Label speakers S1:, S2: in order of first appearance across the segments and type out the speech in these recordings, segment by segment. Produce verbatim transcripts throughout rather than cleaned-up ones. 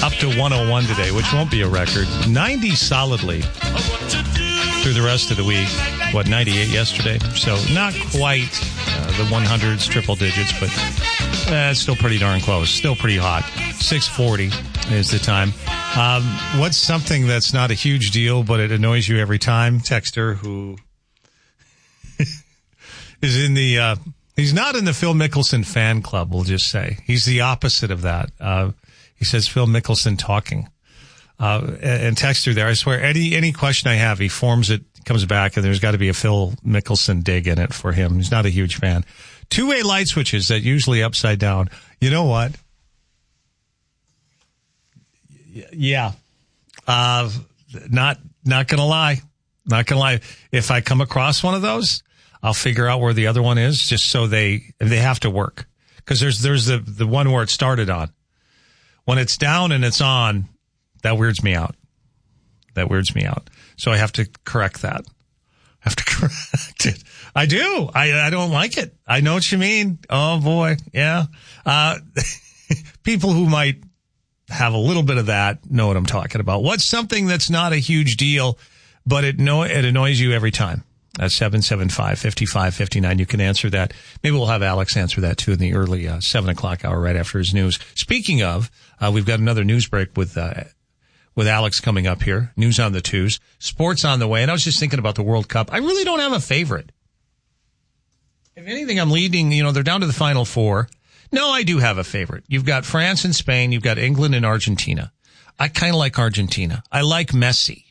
S1: Up to one oh one today, which won't be a record. ninety solidly through the rest of the week. What, ninety-eight yesterday? So not quite uh, the one hundreds, triple digits, but uh, it's still pretty darn close. Still pretty hot. six forty is the time. Um, what's something that's not a huge deal, but it annoys you every time? Texter who is in the, uh, he's not in the Phil Mickelson fan club, we'll just say. He's the opposite of that. Uh, he says Phil Mickelson talking. Uh, and Texter there, I swear, any, any question I have, he forms it, comes back, and there's got to be a Phil Mickelson dig in it for him. He's not a huge fan. Two-way light switches that usually upside down. You know what? Yeah. Uh, not, not gonna lie. Not gonna lie. If I come across one of those, I'll figure out where the other one is just so they, they have to work. Cause there's, there's the, the one where it started on. When it's down and it's on, that weirds me out. That weirds me out. So I have to correct that. I have to correct it. I do. I, I don't like it. I know what you mean. Oh boy. Yeah. Uh, people who might have a little bit of that know what I'm talking about. What's something that's not a huge deal, but it no, it annoys you every time? That's seven seven five, five five five nine. You can answer that. Maybe we'll have Alex answer that too in the early uh, seven o'clock hour right after his news. Speaking of, uh, we've got another news break with, uh, with Alex coming up here. News on the twos. Sports on the way. And I was just thinking about the World Cup. I really don't have a favorite. If anything, I'm leading, you know, they're down to the final four. No, I do have a favorite. You've got France and Spain. You've got England and Argentina. I kind of like Argentina. I like Messi.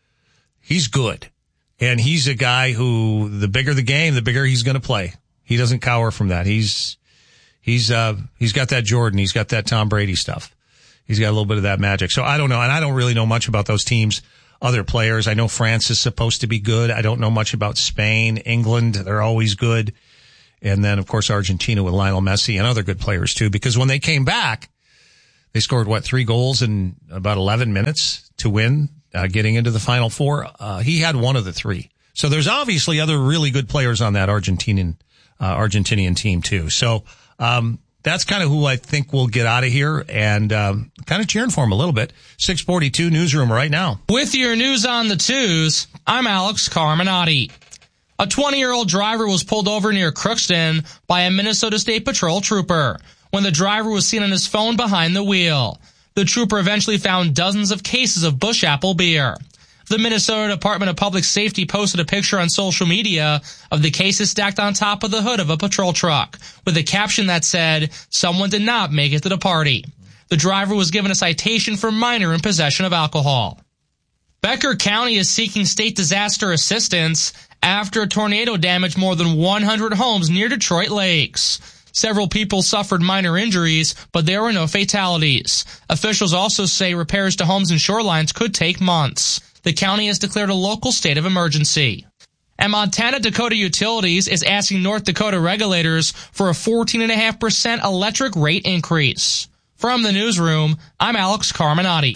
S1: He's good. And he's a guy who, the bigger the game, the bigger he's going to play. He doesn't cower from that. He's, he's, uh, he's got that Jordan. He's got that Tom Brady stuff. He's got a little bit of that magic. So I don't know. And I don't really know much about those teams, other players. I know France is supposed to be good. I don't know much about Spain, England. They're always good. And then, of course, Argentina with Lionel Messi and other good players, too, because when they came back, they scored, what, three goals in about eleven minutes to win, uh, getting into the Final Four. Uh, he had one of the three. So there's obviously other really good players on that Argentinian, uh, Argentinian team, too. So, um, that's kind of who I think will get out of here, and um, kind of cheering for him a little bit. six forty-two newsroom right now.
S2: With your news on the twos, I'm Alex Carminati. A twenty-year-old driver was pulled over near Crookston by a Minnesota State Patrol trooper when the driver was seen on his phone behind the wheel. The trooper eventually found dozens of cases of Busch Apple beer. The Minnesota Department of Public Safety posted a picture on social media of the cases stacked on top of the hood of a patrol truck with a caption that said, "Someone did not make it to the party." The driver was given a citation for minor in possession of alcohol. Becker County is seeking state disaster assistance after a tornado damaged more than one hundred homes near Detroit Lakes. Several people suffered minor injuries, but there were no fatalities. Officials also say repairs to homes and shorelines could take months. The county has declared a local state of emergency. And Montana Dakota Utilities is asking North Dakota regulators for a fourteen point five percent electric rate increase. From the newsroom, I'm Alex Carminati.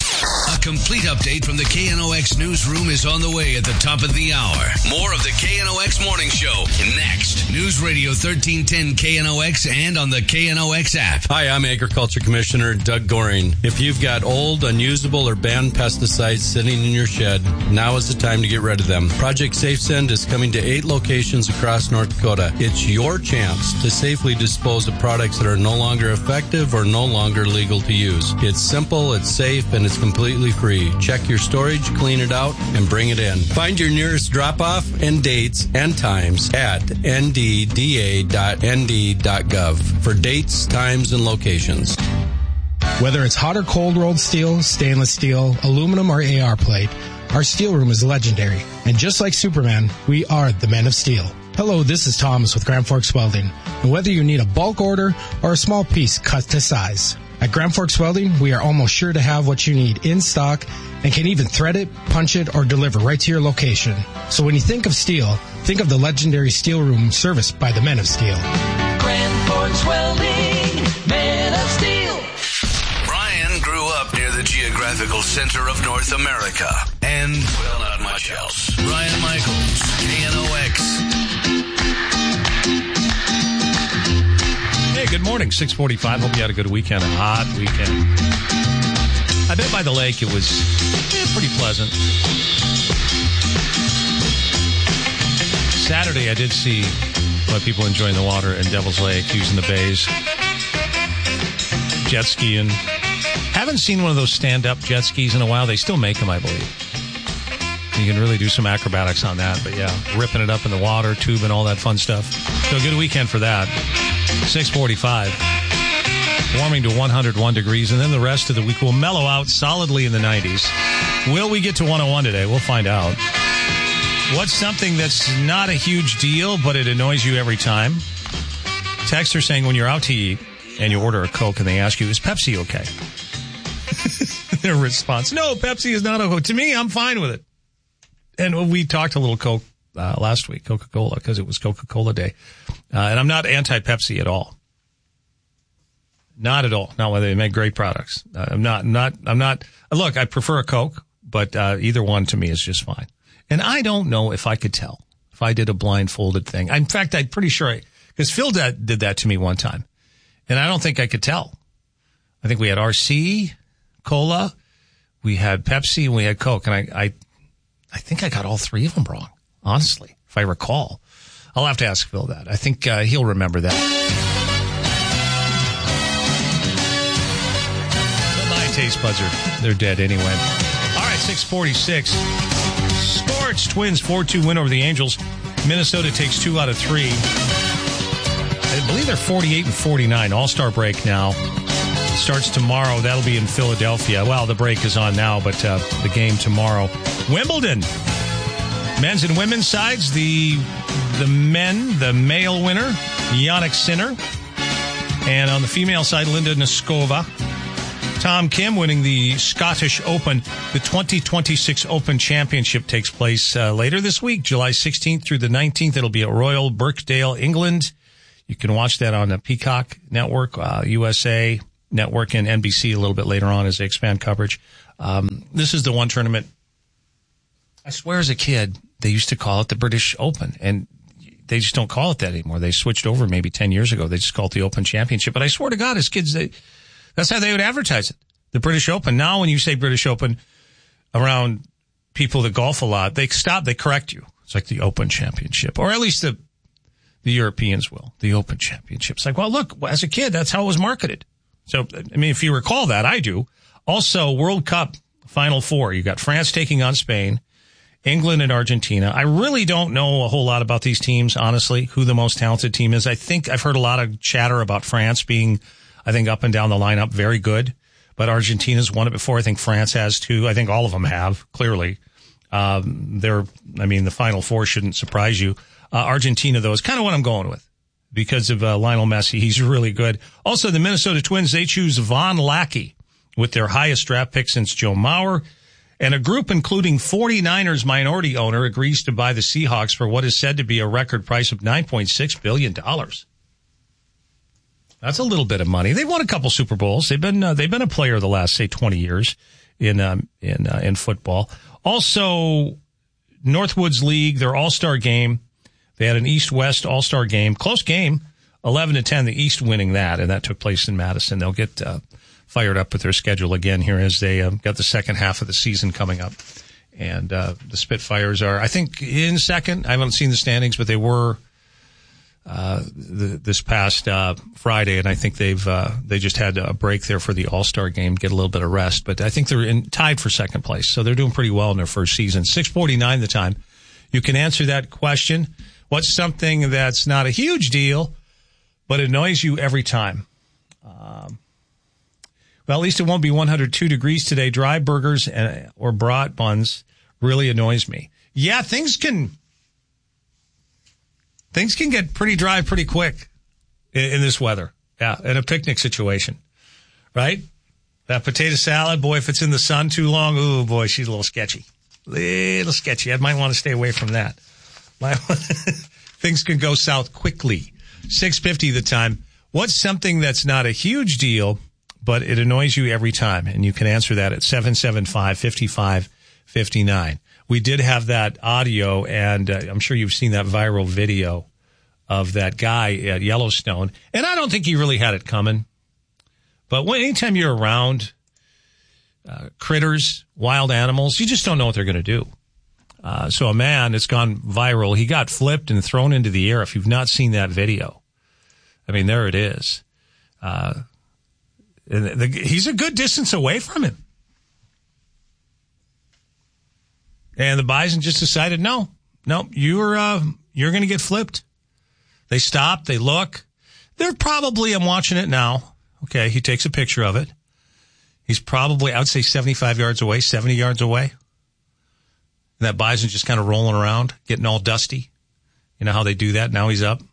S3: A complete update from the K N O X newsroom is on the way at the top of the hour. More of the K N O X morning show next. News Radio thirteen ten K N O X and on the K N O X app.
S4: Hi, I'm Agriculture Commissioner Doug Goring. If you've got old, unusable, or banned pesticides sitting in your shed, now is the time to get rid of them. Project SafeSend is coming to eight locations across North Dakota. It's your chance to safely dispose of products that are no longer effective or no longer legal to use. It's simple, it's safe, and it's completely free. Check your storage, clean it out, and bring it in. Find your nearest drop-off and dates and times at n d d a dot n d dot gov for dates, times, and locations.
S5: Whether it's hot or cold rolled steel, stainless steel, aluminum, or A R plate, our steel room is legendary. And just like Superman, we are the Men of Steel. Hello, this is Thomas with Grand Forks Welding. And whether you need a bulk order or a small piece cut to size, at Grand Forks Welding, we are almost sure to have what you need in stock and can even thread it, punch it, or deliver right to your location. So when you think of steel, think of the legendary steel room serviced by the Men of Steel.
S6: Grand Forks Welding, Men of Steel.
S3: Brian grew up near the geographical center of North America and, well, not much else. Brian Michaels, K N O X.
S1: Hey, good morning. six forty-five. Hope you had a good weekend. A hot weekend. I bet by the lake it was eh, pretty pleasant. Saturday, I did see a lot of people enjoying the water in Devil's Lake, using the bays, jet skiing. Haven't seen one of those stand-up jet skis in a while. They still make them, I believe. You can really do some acrobatics on that. But yeah, ripping it up in the water, tubing, all that fun stuff. So a good weekend for that. six forty-five. Warming to one hundred one degrees. And then the rest of the week will mellow out solidly in the nineties. Will we get to one oh one today? We'll find out. What's something that's not a huge deal, but it annoys you every time? Texter saying when you're out to eat and you order a Coke and they ask you, is Pepsi okay? Their response, no, Pepsi is not okay. To me, I'm fine with it. And we talked a little Coke uh, last week, Coca-Cola, because it was Coca-Cola Day. Uh, and I'm not anti-Pepsi at all. Not at all. Not whether they make great products. Uh, I'm not, not, I'm not, look, I prefer a Coke, but uh, either one to me is just fine. And I don't know if I could tell if I did a blindfolded thing. In fact, I'm pretty sure I, because Phil did, did that to me one time. And I don't think I could tell. I think we had R C, Cola, we had Pepsi, and we had Coke. And I, I, I think I got all three of them wrong, honestly, if I recall. I'll have to ask Phil that. I think uh, he'll remember that. But my taste buds are, they're dead anyway. All right, six forty-six. Sports. Twins four two win over the Angels. Minnesota takes two out of three. I believe they're forty-eight and forty-nine. All-Star break now. Starts tomorrow. That'll be in Philadelphia. Well, the break is on now, but uh, the game tomorrow. Wimbledon. Men's and women's sides. The the men, the male winner, Jannik Sinner. And on the female side, Linda Noskova. Tom Kim winning the Scottish Open. The twenty twenty-six Open Championship takes place uh, later this week, July sixteenth through the nineteenth. It'll be at Royal Birkdale, England. You can watch that on the Peacock Network, uh, U S A Network, and N B C a little bit later on as they expand coverage. Um, this is the one tournament, I swear as a kid, they used to call it the British Open, and they just don't call it that anymore. They switched over maybe ten years ago. They just call it the Open Championship. But I swear to God, as kids, they, that's how they would advertise it, the British Open. Now when you say British Open around people that golf a lot, they stop, they correct you. It's like the Open Championship, or at least the the Europeans will, the Open Championship. It's like, well, look, as a kid, that's how it was marketed. So, I mean, if you recall that, I do. Also, World Cup Final Four. You got France taking on Spain, England and Argentina. I really don't know a whole lot about these teams, honestly, who the most talented team is. I think I've heard a lot of chatter about France being, I think, up and down the lineup, very good. But Argentina's won it before. I think France has too. I think all of them have, clearly. Um, they're, I mean, the Final Four shouldn't surprise you. Uh, Argentina, though, is kind of what I'm going with because of uh, Lionel Messi. He's really good. Also, the Minnesota Twins, they choose Von Lackey with their highest draft pick since Joe Mauer. And a group including 49ers minority owner agrees to buy the Seahawks for what is said to be a record price of nine point six billion dollars. That's a little bit of money. They've won a couple Super Bowls. They've been uh, they've been a player the last, say, twenty years in um, in uh, in football. Also, Northwoods League, their All-Star game. They had an East-West All-Star game. Close game, eleven to ten, the East winning that, and that took place in Madison. They'll get uh, fired up with their schedule again here as they uh, got the second half of the season coming up. And uh, the Spitfires are, I think, in second. I haven't seen the standings, but they were uh, the, this past uh, Friday, and I think they've uh, they just had a break there for the All-Star game, get a little bit of rest. But I think they're in, tied for second place, so they're doing pretty well in their first season. six forty-nine the time. You can answer that question. What's something that's not a huge deal, but annoys you every time? Um, well, at least it won't be one hundred two degrees today. Dry burgers and, or brat buns really annoys me. Yeah, things can things can get pretty dry pretty quick in, in this weather. Yeah, in a picnic situation, right? That potato salad, boy, if it's in the sun too long, ooh, boy, she's a little sketchy. Little sketchy. I might want to stay away from that. Things can go south quickly. six fifty the time. What's something that's not a huge deal, but it annoys you every time? And you can answer that at seven seven five, five five five nine. We did have that audio, and uh, I'm sure you've seen that viral video of that guy at Yellowstone. And I don't think he really had it coming. But when, anytime you're around uh, critters, wild animals. You just don't know what they're going to do. Uh, so a man, it's gone viral. He got flipped and thrown into the air. If you've not seen that video, I mean, there it is. Uh, and the, he's a good distance away from him. And the bison just decided, no, no, you're, uh, you're going to get flipped. They stop. They look. They're probably, I'm watching it now. Okay. He takes a picture of it. He's probably, I would say seventy-five yards away, seventy yards away. And that bison just kind of rolling around, getting all dusty. You know how they do that? Now he's up.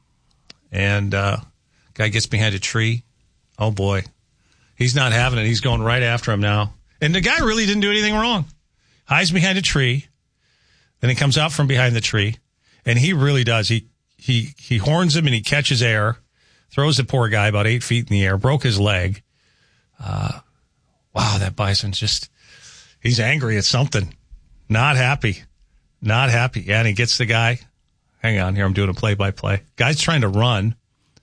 S1: And, uh, guy gets behind a tree. Oh boy. He's not having it. He's going right after him now. And the guy really didn't do anything wrong. Hides behind a tree. Then he comes out from behind the tree. And he really does. He, he, he horns him and he catches air. Throws the poor guy about eight feet in the air. Broke his leg. Uh, wow, that bison's just, he's angry at something. Not happy. Not happy. Yeah, and he gets the guy. Hang on here. I'm doing a play-by-play. Guy's trying to run.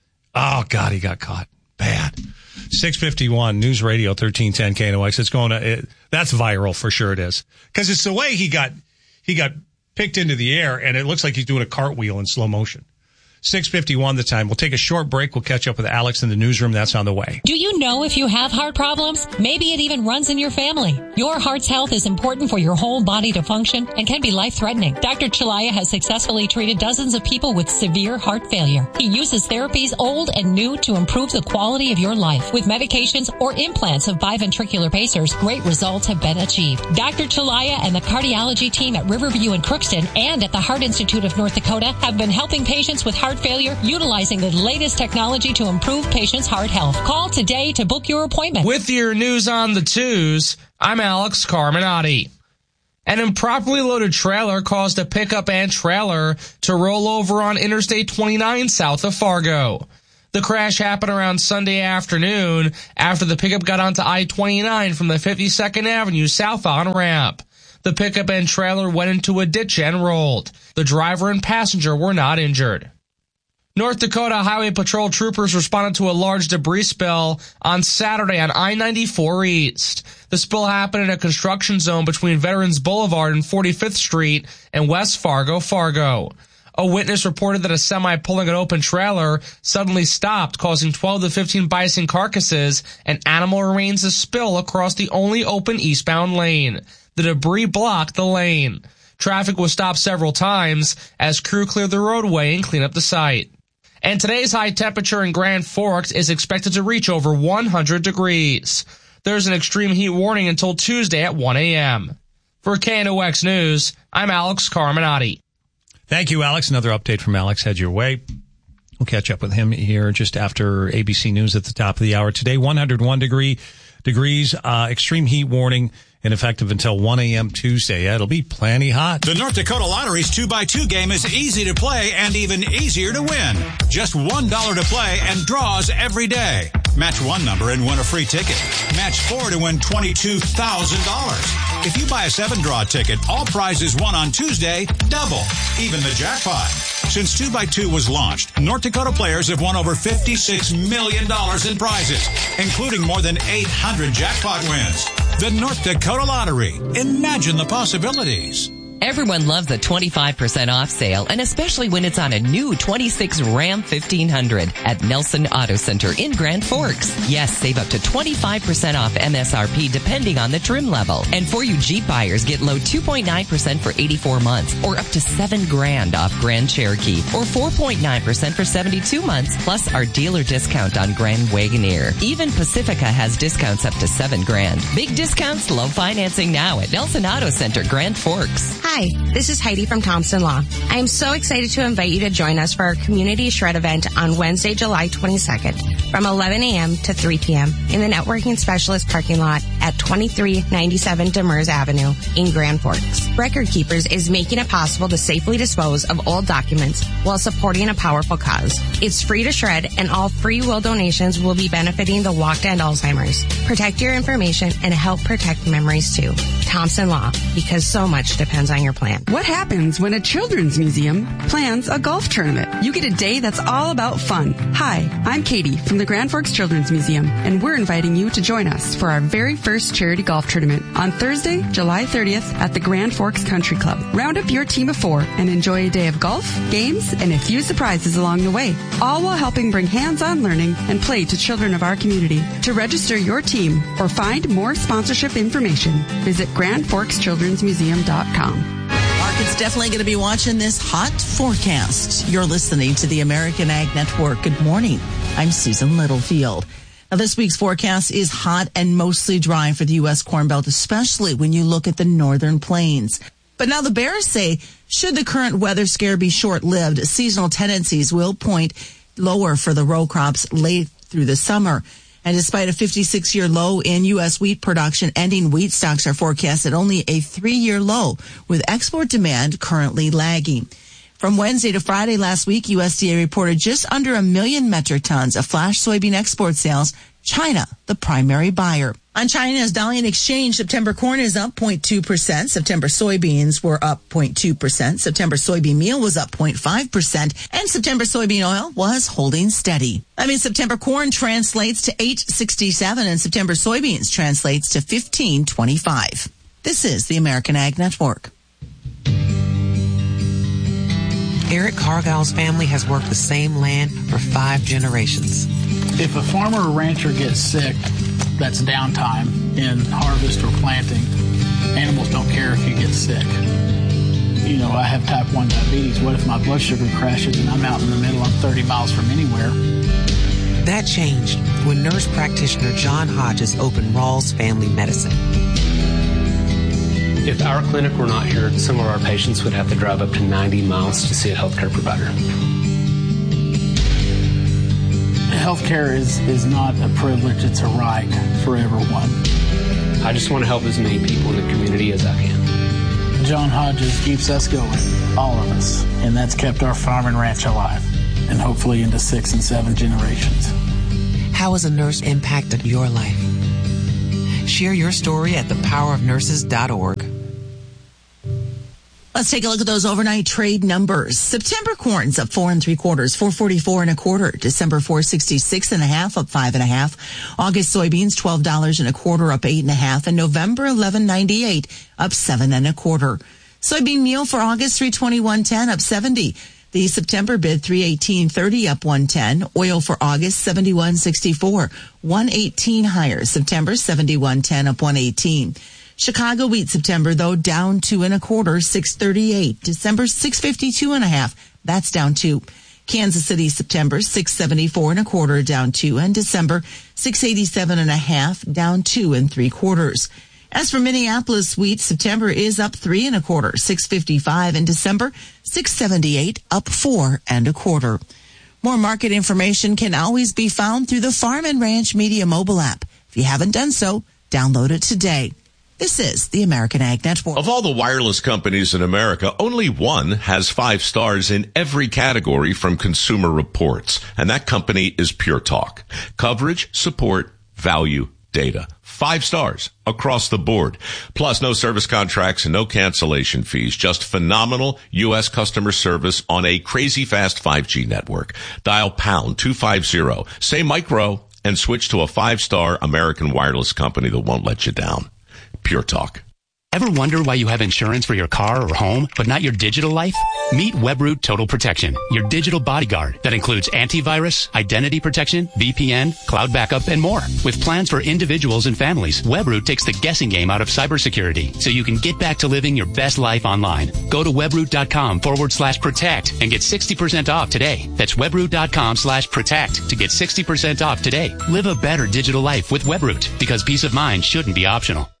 S1: Oh, God, he got caught. Bad. six fifty-one, News Radio, thirteen ten K N O X. It's going to, it, that's viral for sure it is. Because it's the way he got, he got picked into the air, and it looks like he's doing a cartwheel in slow motion. six fifty-one the time. We'll take a short break. We'll catch up with Alex in the newsroom. That's on the way.
S7: Do you know if you have heart problems? Maybe it even runs in your family. Your heart's health is important for your whole body to function and can be life-threatening. Doctor Chalaya has successfully treated dozens of people with severe heart failure. He uses therapies old and new to improve the quality of your life. With medications or implants of biventricular pacers, great results have been achieved. Doctor Chalaya and the cardiology team at Riverview in Crookston and at the Heart Institute of North Dakota have been helping patients with heart failure utilizing the latest technology to improve patients' heart health. Call today to book your appointment.
S2: With your news on the twos, I'm Alex Carminati. An improperly loaded trailer caused a pickup and trailer to roll over on Interstate twenty-nine south of Fargo. The crash happened around Sunday afternoon after the pickup got onto I twenty-nine from the fifty-second Avenue southbound ramp. The pickup and trailer went into a ditch and rolled. The driver and passenger were not injured. North Dakota Highway Patrol troopers responded to a large debris spill on Saturday on I ninety-four East. The spill happened in a construction zone between Veterans Boulevard and forty-fifth Street and West Fargo, Fargo. A witness reported that a semi pulling an open trailer suddenly stopped, causing twelve to fifteen bison carcasses and animal remains to spill across the only open eastbound lane. The debris blocked the lane. Traffic was stopped several times as crew cleared the roadway and cleaned up the site. And today's high temperature in Grand Forks is expected to reach over one hundred degrees. There's an extreme heat warning until Tuesday at one a.m. For K N O X News, I'm Alex Carminati.
S1: Thank you, Alex. Another update from Alex head your way. We'll catch up with him here just after A B C News at the top of the hour. Today, one hundred one degree degrees, uh, extreme heat warning. And effective until one a.m. Tuesday. Yeah, it'll be plenty hot.
S8: The North Dakota Lottery's two by two game is easy to play and even easier to win. Just one dollar to play and draws every day. Match one number and win a free ticket. Match four to win twenty-two thousand dollars. If you buy a seven-draw ticket, all prizes won on Tuesday double, even the jackpot. Since two by two was launched, North Dakota players have won over fifty-six million dollars in prizes, including more than eight hundred jackpot wins. The North Dakota Lottery. Imagine the possibilities.
S9: Everyone loves a twenty-five percent off sale, and especially when it's on a new twenty-six Ram fifteen hundred at Nelson Auto Center in Grand Forks. Yes, save up to twenty-five percent off M S R P depending on the trim level. And for you Jeep buyers, get low two point nine percent for eighty-four months, or up to seven grand off Grand Cherokee, or four point nine percent for seventy-two months, plus our dealer discount on Grand Wagoneer. Even Pacifica has discounts up to seven grand. Big discounts, low financing now at Nelson Auto Center, Grand Forks.
S10: Hi, this is Heidi from Thompson Law. I am so excited to invite you to join us for our Community Shred event on Wednesday, July twenty-second from eleven a.m. to three p.m. in the Networking Specialist parking lot at twenty-three ninety-seven Demers Avenue in Grand Forks. Record Keepers is making it possible to safely dispose of old documents while supporting a powerful cause. It's free to shred, and all free will donations will be benefiting the Walk to End Alzheimer's. Protect your information and help protect memories too. Thompson Law, because so much depends on your plan.
S11: What happens when a children's museum plans a golf tournament? You get a day that's all about fun. Hi, I'm Katie from the Grand Forks Children's Museum, and we're inviting you to join us for our very first charity golf tournament on Thursday, July thirtieth at the Grand Forks Country Club. Round up your team of four and enjoy a day of golf, games, and a few surprises along the way, all while helping bring hands-on learning and play to children of our community. To register your team or find more sponsorship information, visit grand forks children's museum dot com.
S12: Market's definitely going to be watching this hot forecast. You're listening to the American Ag Network. Good morning. I'm Susan Littlefield. Now, this week's forecast is hot and mostly dry for the U S Corn Belt, especially when you look at the northern plains. But now the bears say, should the current weather scare be short-lived, seasonal tendencies will point lower for the row crops late through the summer. And despite a fifty-six-year low in U S wheat production, ending wheat stocks are forecast at only a three-year low, with export demand currently lagging. From Wednesday to Friday last week, U S D A reported just under a million metric tons of flash soybean export sales, China the primary buyer. On China's Dalian Exchange, September corn is up zero point two percent. September soybeans were up zero point two percent. September soybean meal was up zero point five percent. And September soybean oil was holding steady. I mean, September corn translates to eight sixty-seven and September soybeans translates to fifteen twenty-five. This is the American Ag Network.
S13: Eric Cargill's family has worked the same land for five generations.
S14: If a farmer or rancher gets sick, that's downtime in harvest or planting. Animals don't care if you get sick. You know, I have type one diabetes. What if my blood sugar crashes and I'm out in the middle, I'm thirty miles from anywhere?
S13: That changed when nurse practitioner John Hodges opened Rawls Family Medicine.
S15: If our clinic were not here, some of our patients would have to drive up to ninety miles to see a healthcare provider.
S14: Healthcare is, is not a privilege, it's a right for everyone.
S15: I just want to help as many people in the community as I can.
S14: John Hodges keeps us going, all of us, and that's kept our farm and ranch alive, and hopefully into six and seven generations.
S13: How has a nurse impacted your life? Share your story at the power of nurses dot org.
S12: Let's take a look at those overnight trade numbers. September corn's up four and three quarters, four forty-four and a quarter. December four sixty-six and a half, up five and a half. August soybeans twelve dollars and a quarter, up eight and a half. And November eleven ninety-eight, up seven and a quarter. Soybean meal for August three twenty-one ten, up seventy. The September bid three eighteen thirty, up one ten. Oil for August seventy-one sixty-four, one eighteen higher. September seventy-one ten, up one eighteen. Chicago wheat September, though, down two and a quarter, six thirty-eight. December, six fifty-two and a half. That's down two. Kansas City September, six seventy-four and a quarter, down two. And December, six eighty-seven and a half, down two and three quarters. As for Minneapolis wheat, September is up three and a quarter, six fifty-five. And December, six seventy-eight, up four and a quarter. More market information can always be found through the Farm and Ranch Media mobile app. If you haven't done so, download it today. This is the American Ag Network.
S16: Of all the wireless companies in America, only one has five stars in every category from Consumer Reports, and that company is Pure Talk. Coverage, support, value, data. Five stars across the board. Plus, no service contracts and no cancellation fees. Just phenomenal U S customer service on a crazy fast five G network. Dial pound two fifty, say micro, and switch to a five-star American wireless company that won't let you down. Pure Talk.
S17: Ever wonder why you have insurance for your car or home, but not your digital life? Meet Webroot Total Protection, your digital bodyguard that includes antivirus, identity protection, V P N, cloud backup, and more. With plans for individuals and families, Webroot takes the guessing game out of cybersecurity so you can get back to living your best life online. Go to webroot.com forward slash protect and get sixty percent off today. That's webroot.com slash protect to get sixty percent off today. Live a better digital life with Webroot, because peace of mind shouldn't be optional.